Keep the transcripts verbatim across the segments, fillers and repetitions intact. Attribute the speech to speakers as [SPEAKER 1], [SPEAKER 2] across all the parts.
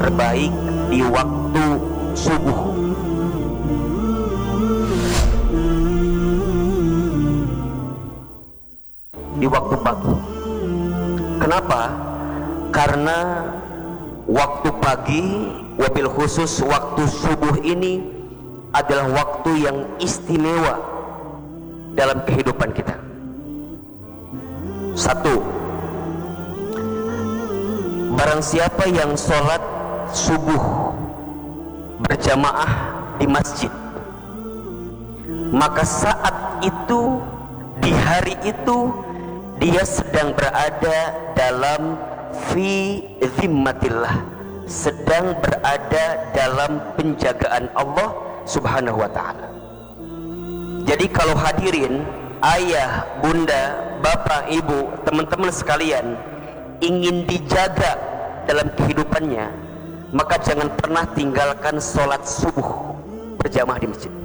[SPEAKER 1] terbaik di waktu subuh. Di waktu pagi. Kenapa? Karena waktu pagi, wabil khusus waktu subuh ini adalah waktu yang istimewa dalam kehidupan kita. Satu, barang siapa yang sholat subuh berjamaah di masjid, maka saat itu, di hari itu, dia sedang berada dalam fi zimmatillah, sedang berada dalam penjagaan Allah subhanahu wa ta'ala. Jadi kalau hadirin, ayah, bunda, bapak, ibu, teman-teman sekalian ingin dijaga dalam kehidupannya, maka jangan pernah tinggalkan sholat subuh berjamaah di masjid,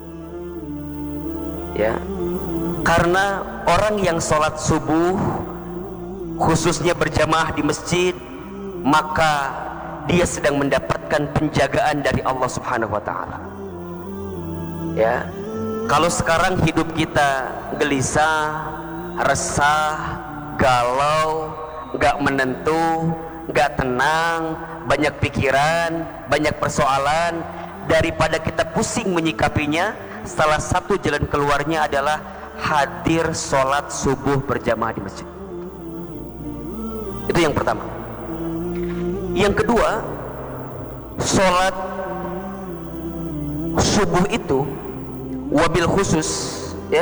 [SPEAKER 1] ya. Karena orang yang sholat subuh khususnya berjamaah di masjid, maka dia sedang mendapatkan penjagaan dari Allah subhanahu wa ta'ala, ya. Kalau sekarang hidup kita gelisah, resah, galau, gak menentu, gak tenang, banyak pikiran, banyak persoalan, daripada kita pusing menyikapinya, salah satu jalan keluarnya adalah hadir sholat subuh berjamaah di masjid. Itu yang pertama. Yang kedua, sholat subuh itu wabil khusus, ya,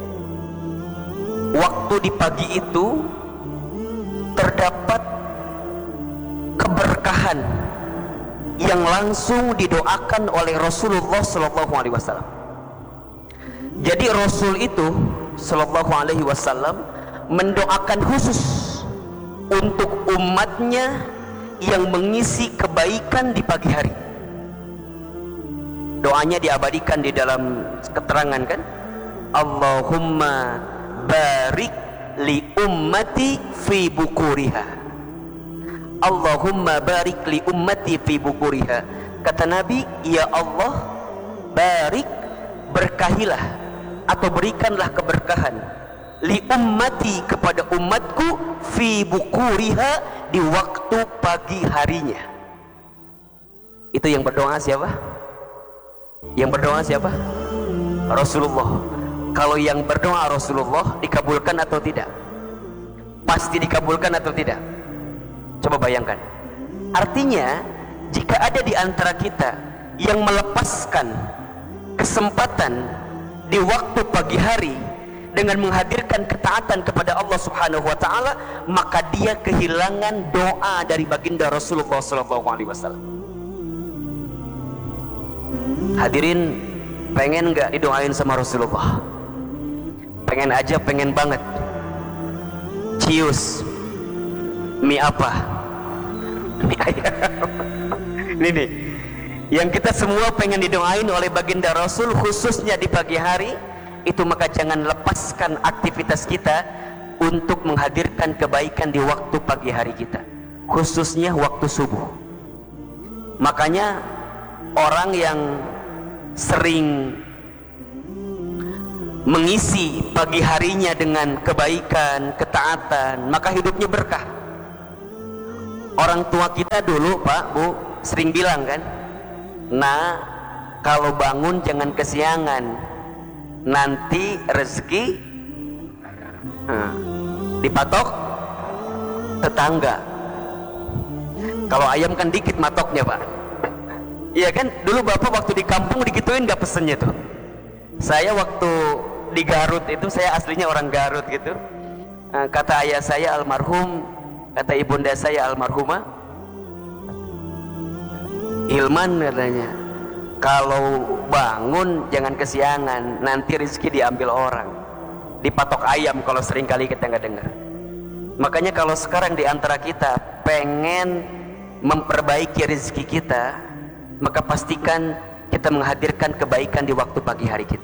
[SPEAKER 1] waktu di pagi itu terdapat keberkahan yang langsung didoakan oleh Rasulullah Shallallahu Alaihi Wasallam. Jadi Rasul itu Shallallahu Alaihi Wasallam mendoakan khusus untuk umatnya yang mengisi kebaikan di pagi hari. Doanya diabadikan di dalam keterangan, kan? Allahumma barik li ummati fi bukuriha. Allahumma barik li ummati fi bukuriha. Kata Nabi, ya Allah, barik, berkahilah atau berikanlah keberkahan li ummati, kepada umatku, fi bukuriha, di waktu pagi harinya. Itu yang berdoa siapa? Yang berdoa siapa? Rasulullah. Kalau yang berdoa Rasulullah dikabulkan atau tidak? Pasti dikabulkan atau tidak? Coba bayangkan. Artinya, jika ada di antara kita yang melepaskan kesempatan di waktu pagi hari dengan menghadirkan ketaatan kepada Allah subhanahu wa ta'ala, maka dia kehilangan doa dari baginda Rasulullah shallallahu alaihi wasallam. Hadirin, pengen gak didoain sama Rasulullah? Pengen aja, pengen banget. Cius, mie apa? Mie ayam. Ini nih, yang kita semua pengen didoain oleh baginda Rasul, khususnya di pagi hari itu. Maka jangan lepaskan aktivitas kita untuk menghadirkan kebaikan di waktu pagi hari kita, khususnya waktu subuh. Makanya orang yang sering mengisi pagi harinya dengan kebaikan, ketaatan, maka hidupnya berkah. Orang tua kita dulu, Pak, Bu, sering bilang, kan, nah, kalau bangun jangan kesiangan, nanti rezeki hmm, dipatok tetangga. Kalau ayam kan dikit matoknya, Pak. Iya kan, dulu bapak waktu di kampung digituin gak pesennya tuh. Saya waktu di Garut itu, saya aslinya orang Garut gitu, kata ayah saya almarhum, kata ibunda saya almarhumah, Hilman katanya, kalau bangun jangan kesiangan, nanti rezeki diambil orang, dipatok ayam kalau sering kali kita nggak dengar. Makanya kalau sekarang di antara kita pengen memperbaiki rezeki kita, maka pastikan kita menghadirkan kebaikan di waktu pagi hari kita.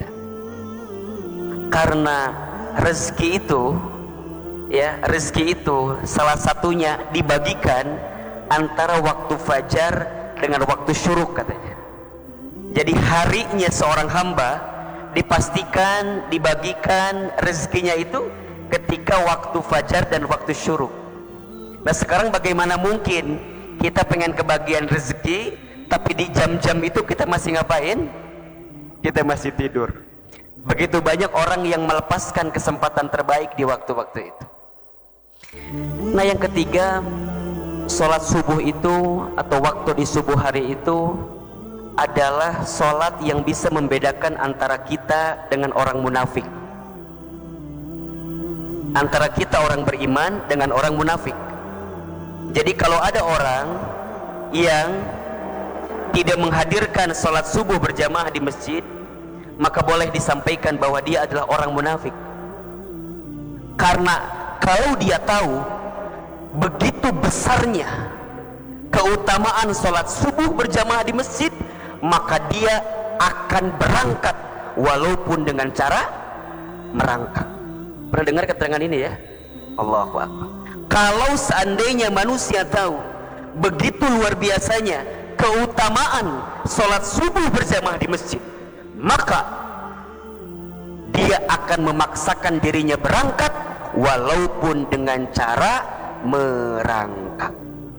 [SPEAKER 1] Karena rezeki itu, ya, rezeki itu salah satunya dibagikan antara waktu fajar dengan waktu syuruk katanya. Jadi harinya seorang hamba dipastikan dibagikan rezekinya itu ketika waktu fajar dan waktu syuruk. Nah sekarang bagaimana mungkin kita pengen kebagian rezeki tapi di jam-jam itu kita masih ngapain? Kita masih tidur. Begitu banyak orang yang melepaskan kesempatan terbaik di waktu-waktu itu. Nah yang ketiga, sholat subuh itu atau waktu di subuh hari itu adalah sholat yang bisa membedakan antara kita dengan orang munafik, antara kita orang beriman dengan orang munafik. Jadi kalau ada orang yang tidak menghadirkan sholat subuh berjamaah di masjid, maka boleh disampaikan bahwa dia adalah orang munafik. Karena kalau dia tahu begitu besarnya keutamaan sholat subuh berjamaah di masjid, maka dia akan berangkat walaupun dengan cara merangkak. Pernah dengar keterangan ini ya? Allahu Akbar. Kalau seandainya manusia tahu begitu luar biasanya keutamaan sholat subuh berjamaah di masjid, maka dia akan memaksakan dirinya berangkat walaupun dengan cara merangkak.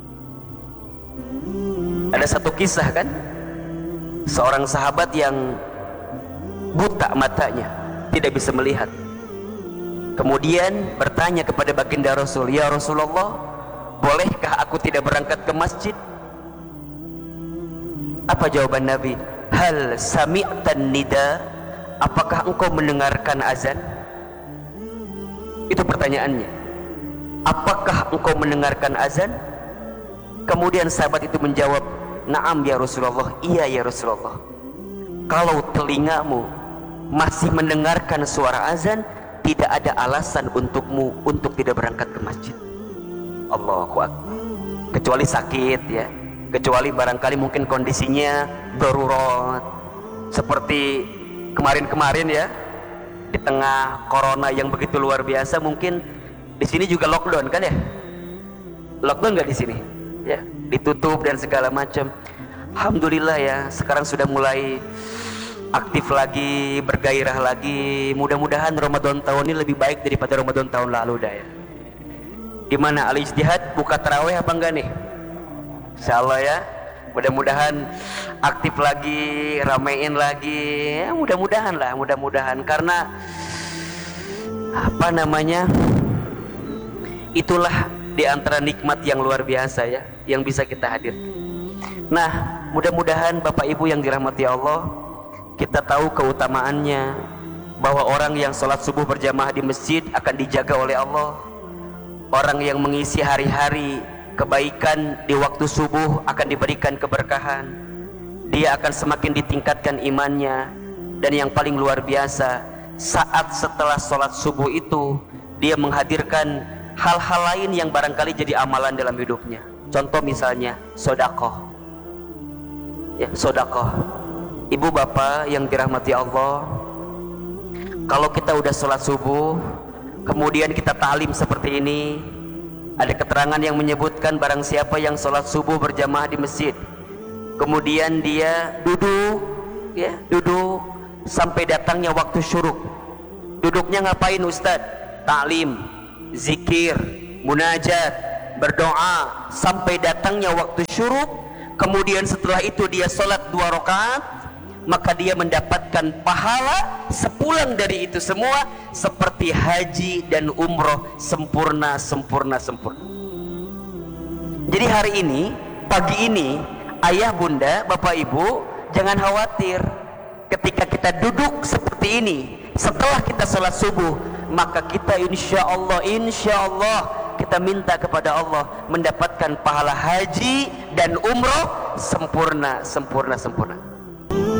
[SPEAKER 1] Ada satu kisah kan, seorang sahabat yang buta matanya, tidak bisa melihat, kemudian bertanya kepada baginda Rasul, ya Rasulullah, bolehkah aku tidak berangkat ke masjid? Apa jawaban Nabi? Hal sami'tan nida, apakah engkau mendengarkan azan? Itu pertanyaannya. Apakah engkau mendengarkan azan? Kemudian sahabat itu menjawab, na'am ya Rasulullah, iya ya Rasulullah. Kalau telingamu masih mendengarkan suara azan, tidak ada alasan untukmu untuk tidak berangkat ke masjid. Allahu Akbar. Kecuali sakit ya, kecuali barangkali mungkin kondisinya darurat, seperti kemarin-kemarin ya, di tengah corona yang begitu luar biasa. Mungkin di sini juga lockdown kan ya? Lockdown nggak di sini? Ya, ditutup dan segala macam. Alhamdulillah ya, sekarang sudah mulai aktif lagi, bergairah lagi. Mudah-mudahan Ramadan tahun ini lebih baik daripada Ramadan tahun lalu dah ya. Gimana Al Ijtihad buka tarawih apa enggak nih? Insyaallah ya. Mudah-mudahan aktif lagi, ramein lagi. Ya, mudah-mudahan lah, mudah-mudahan, karena apa namanya? Itulah di antara nikmat yang luar biasa ya, yang bisa kita hadirkan. Nah, mudah-mudahan Bapak Ibu yang dirahmati Allah, kita tahu keutamaannya, bahwa orang yang sholat subuh berjamaah di masjid akan dijaga oleh Allah. Orang yang mengisi hari-hari kebaikan di waktu subuh akan diberikan keberkahan. Dia akan semakin ditingkatkan imannya. Dan yang paling luar biasa, saat setelah sholat subuh itu dia menghadirkan hal-hal lain yang barangkali jadi amalan dalam hidupnya. Contoh misalnya sodakoh ya, sodakoh. Ibu bapak yang dirahmati Allah, kalau kita udah sholat subuh kemudian kita ta'lim seperti ini, ada keterangan yang menyebutkan barang siapa yang sholat subuh berjamaah di masjid, kemudian dia duduk ya, duduk sampai datangnya waktu syuruk. Duduknya ngapain Ustadz? Ta'lim, zikir, munajat, berdoa sampai datangnya waktu syuruk. Kemudian setelah itu dia sholat dua rakaat, maka dia mendapatkan pahala sepulang dari itu semua seperti haji dan umroh sempurna, sempurna, sempurna. Jadi hari ini, pagi ini, ayah bunda, bapak ibu, jangan khawatir. Ketika kita duduk seperti ini, setelah kita sholat subuh, maka kita insya Allah, insya Allah kita minta kepada Allah mendapatkan pahala haji dan umroh sempurna, sempurna, sempurna.